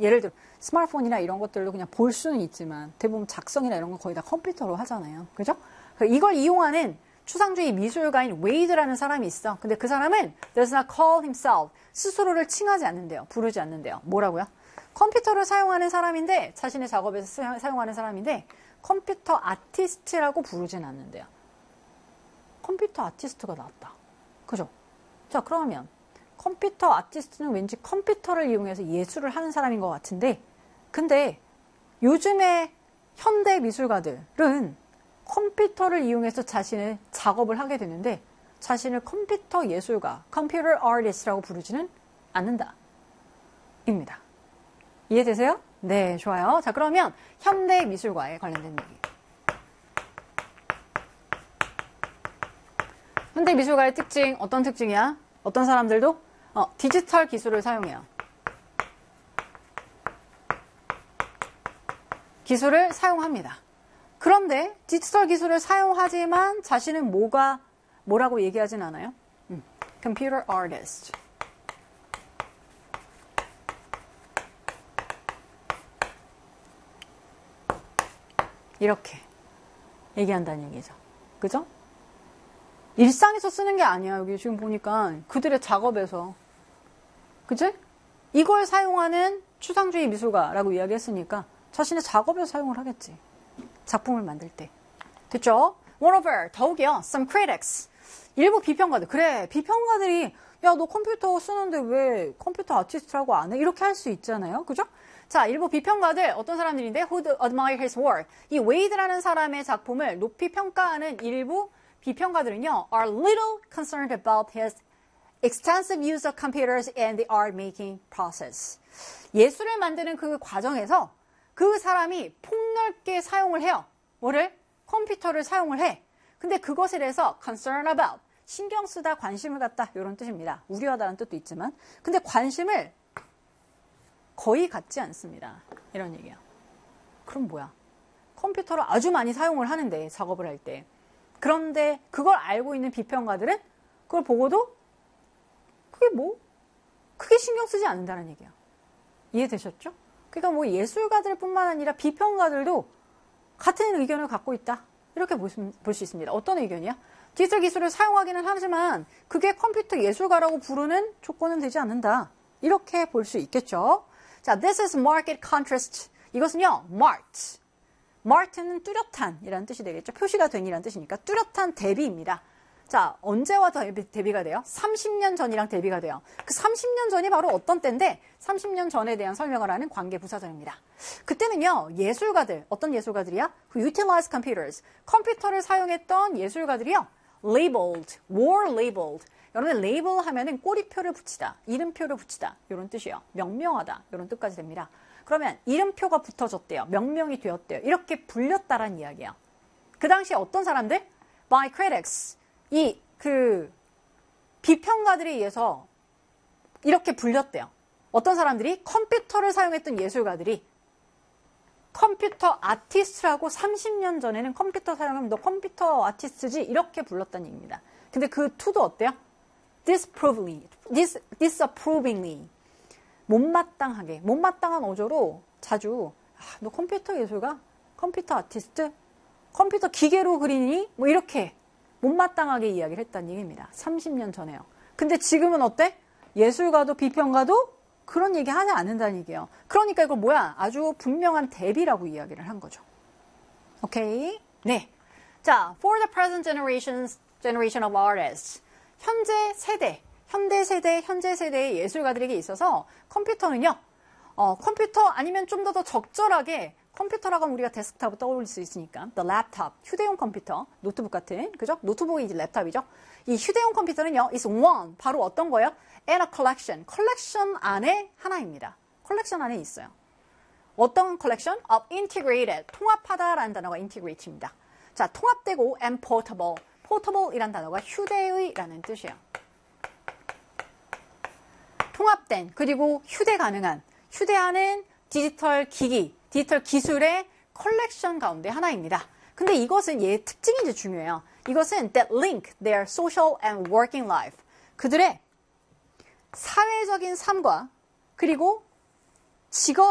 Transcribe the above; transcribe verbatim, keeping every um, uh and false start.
예를 들어 스마트폰이나 이런 것들도 그냥 볼 수는 있지만 대부분 작성이나 이런 거 거의 다 컴퓨터로 하잖아요. 그죠? 이걸 이용하는 추상주의 미술가인 웨이드라는 사람이 있어. 근데 그 사람은 does not call himself. 스스로를 칭하지 않는데요. 부르지 않는데요. 뭐라고요? 컴퓨터를 사용하는 사람인데 자신의 작업에서 사용하는 사람인데 컴퓨터 아티스트라고 부르진 않는데요. 컴퓨터 아티스트가 나왔다. 그죠? 자, 그러면 컴퓨터 아티스트는 왠지 컴퓨터를 이용해서 예술을 하는 사람인 것 같은데 근데 요즘의 현대 미술가들은 컴퓨터를 이용해서 자신의 작업을 하게 되는데 자신을 컴퓨터 예술가, computer artist라고 부르지는 않는다. 입니다. 이해되세요? 네, 좋아요. 자, 그러면 현대 미술과에 관련된 얘기. 현대 미술가의 특징, 어떤 특징이야? 어떤 사람들도? 어, 디지털 기술을 사용해요. 기술을 사용합니다. 그런데 디지털 기술을 사용하지만 자신은 뭐가 뭐라고 얘기하진 않아요? 음, computer artist. 이렇게 얘기한다는 얘기죠. 그죠? 일상에서 쓰는 게 아니야. 여기 지금 보니까 그들의 작업에서. 그치? 이걸 사용하는 추상주의 미술가라고 이야기했으니까 자신의 작업에서 사용을 하겠지. 작품을 만들 때. 됐죠? Moreover, 더욱이요. Some critics. 일부 비평가들. 그래, 비평가들이 야, 너 컴퓨터 쓰는데 왜 컴퓨터 아티스트라고 안 해? 이렇게 할 수 있잖아요. 그죠? 자, 일부 비평가들, 어떤 사람들인데 who admire his work. 이 웨이드라는 사람의 작품을 높이 평가하는 일부 비평가들은요 are little concerned about his extensive use of computers and the art making process. 예술을 만드는 그 과정에서 그 사람이 폭넓게 사용을 해요. 뭐를? 컴퓨터를 사용을 해. 근데 그것에 대해서 concern about, 신경 쓰다, 관심을 갖다 이런 뜻입니다. 우려하다는 뜻도 있지만 근데 관심을 거의 갖지 않습니다. 이런 얘기야. 그럼 뭐야? 컴퓨터를 아주 많이 사용을 하는데 작업을 할 때. 그런데 그걸 알고 있는 비평가들은 그걸 보고도 그게 뭐? 크게 신경 쓰지 않는다는 얘기야. 이해되셨죠? 그러니까 뭐 예술가들 뿐만 아니라 비평가들도 같은 의견을 갖고 있다. 이렇게 볼 수 있습니다. 어떤 의견이야? 디지털 기술을 사용하기는 하지만 그게 컴퓨터 예술가라고 부르는 조건은 되지 않는다. 이렇게 볼 수 있겠죠. 자, this is market contrast. 이것은요, mart. mart는 뚜렷한 이라는 뜻이 되겠죠. 표시가 된 이라는 뜻이니까 뚜렷한 대비입니다. 자, 언제와 대비, 대비가 돼요? 삼십 년 전이랑 대비가 돼요. 그 삼십 년 전이 바로 어떤 때인데 삼십 년 전에 대한 설명을 하는 관계 부사절입니다. 그때는요, 예술가들, 어떤 예술가들이야? who utilize computers. 컴퓨터를 사용했던 예술가들이요. labeled, were labeled. 여러분, label 하면은 꼬리표를 붙이다, 이름표를 붙이다 이런 뜻이에요. 명명하다 이런 뜻까지 됩니다. 그러면 이름표가 붙어졌대요. 명명이 되었대요. 이렇게 불렸다란 이야기야. 그 당시에 어떤 사람들? by critics. 이 그 비평가들에 의해서 이렇게 불렸대요. 어떤 사람들이? 컴퓨터를 사용했던 예술가들이 컴퓨터 아티스트라고 삼십 년 전에는 컴퓨터 사용하면 너 컴퓨터 아티스트지? 이렇게 불렀다는 얘기입니다. 근데 그 to도 어때요? disapprovingly, dis, disapprovingly. 못마땅하게, 못마땅한 어조로 자주 아, 너 컴퓨터 예술가? 컴퓨터 아티스트? 컴퓨터 기계로 그리니? 뭐 이렇게 못마땅하게 이야기를 했다는 얘기입니다. 삼십 년 전에요. 근데 지금은 어때? 예술가도 비평가도 그런 얘기 하지 않는다는 얘기예요. 그러니까 이거 뭐야? 아주 분명한 대비라고 이야기를 한 거죠. 오케이? 네. 자, for the present generations, generation of artists. 현재 세대, 현대 세대, 현재 세대의 예술가들에게 있어서 컴퓨터는요, 어, 컴퓨터 아니면 좀 더 더 적절하게 컴퓨터라고 하면 우리가 데스크탑을 떠올릴 수 있으니까 the laptop, 휴대용 컴퓨터, 노트북 같은, 그죠? 노트북이 이제 랩탑이죠. 이 휴대용 컴퓨터는요, is one, 바로 어떤 거예요? and a collection, 컬렉션 안에 하나입니다. 컬렉션 안에 있어요. 어떤 컬렉션? of integrated, 통합하다라는 단어가 integrate입니다. 자, 통합되고 and portable, portable이란 단어가 휴대의라는 뜻이에요. 통합된, 그리고 휴대 가능한, 휴대하는 디지털 기기, 디지털 기술의 컬렉션 가운데 하나입니다. 근데 이것은 얘의 특징이 이제 중요해요. 이것은 that link their social and working life. 그들의 사회적인 삶과 그리고 직업